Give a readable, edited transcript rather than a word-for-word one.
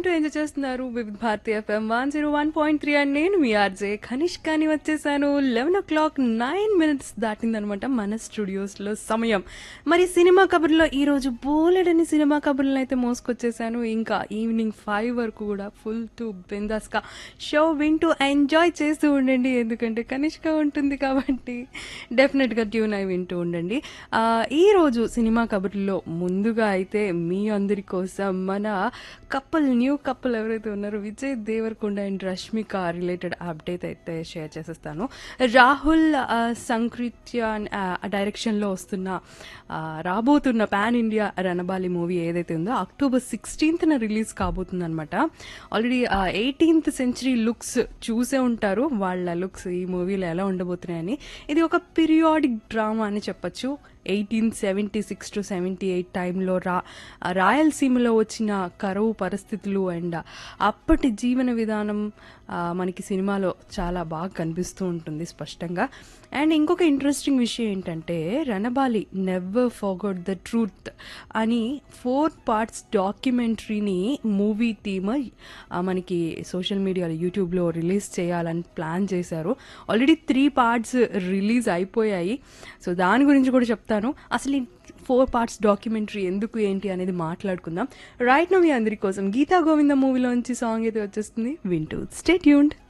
వింటూ ఎంజాయ్ చేస్తున్నారు వివిధ భారతి ఎఫ్ఎం 101.3 అండ్ నేను మీ ఆర్జే కనిష్కాని వచ్చేసాను. 11:09 దాటిందనమాట మన స్టూడియోస్లో సమయం. మరి సినిమా కబుర్లో ఈరోజు బోలెడని సినిమా కబుర్లను అయితే మోసుకొచ్చేసాను. ఇంకా ఈవినింగ్ 5 వరకు కూడా ఫుల్ టు బిందాస్గా షో వింటూ ఎంజాయ్ చేస్తూ ఉండండి. ఎందుకంటే కనిష్క ఉంటుంది కాబట్టి డెఫినెట్గా ట్యూన్ అయి వింటూ ఉండండి. ఈరోజు సినిమా కబుర్లో ముందుగా అయితే మీ అందరి కోసం మన న్యూ కపుల్ ఎవరైతే ఉన్నారో Vijay Devarakonda and Rashmika related update అయితే షేర్ చేసేస్తాను. రాహుల్ సంకృత్యాన్ డైరెక్షన్లో రాబోతున్న పాన్ ఇండియా రణబాలి మూవీ ఏదైతే ఉందో October 16th రిలీజ్ కాబోతుంది అనమాట. ఆల్రెడీ 18th century లుక్స్ చూసే ఉంటారు. వాళ్ళ లుక్స్ ఈ మూవీలో ఎలా ఉండబోతున్నాయని. ఇది ఒక పీరియాడిక్ డ్రామా అని చెప్పచ్చు. 1876 to 78 టైంలో రాయలసీమలో వచ్చిన కరువు పరిస్థితులు అండ్ అప్పటి జీవన విధానం మనకి సినిమాలో చాలా బాగా కనిపిస్తూ ఉంటుంది స్పష్టంగా. అండ్ ఇంకొక ఇంట్రెస్టింగ్ విషయం ఏంటంటే Ranabaali never forgot the truth అని 4 parts డాక్యుమెంటరీని మూవీ టీమ్ మనకి సోషల్ మీడియాలో యూట్యూబ్లో రిలీజ్ చేయాలని ప్లాన్ చేశారు. ఆల్రెడీ 3 parts రిలీజ్ అయిపోయాయి. సో దాని గురించి కూడా చెప్తాను. అసలు 4 parts డాక్యుమెంటరీ ఎందుకు ఏంటి అనేది మాట్లాడుకుందాం. రైట్ నో మీ అందరి కోసం గీతా గోవింద మూవీలోంచి సాంగ్ అయితే వచ్చేస్తుంది. వింటూ స్టే ట్యూన్డ్.